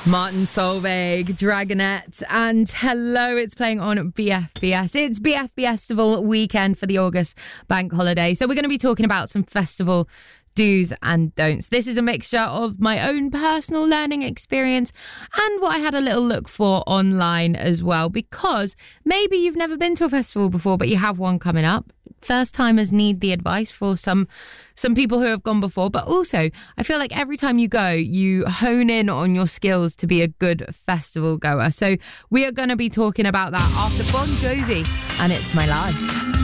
Martin Solveig, Dragonette, and hello, it's playing on BFBS. It's BF Festival weekend for the August bank holiday. So we're going to be talking about some festival do's and don'ts. This is a mixture of my own personal learning experience and what I had a little look for online as well, because maybe you've never been to a festival before, but you have one coming up. First timers need the advice for some people who have gone before, but also I feel like every time you go, you hone in on your skills to be a good festival goer. So we are going to be talking about that after Bon Jovi and It's My Life.